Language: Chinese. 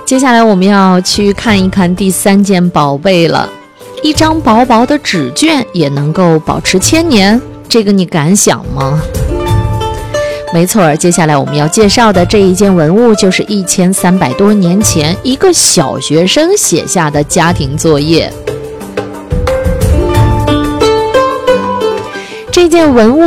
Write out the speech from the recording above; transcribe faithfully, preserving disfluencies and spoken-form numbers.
接下来我们要去看一看第三件宝贝了。一张薄薄的纸卷也能够保持千年，这个你敢想吗？没错，接下来我们要介绍的这一件文物就是一千三百多年前一个小学生写下的家庭作业。这件文物